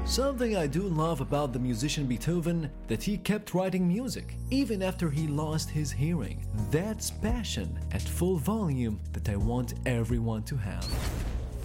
Something I do love about the musician Beethoven, that he kept writing music, even after he lost his hearing. That's passion at full volume that I want everyone to have.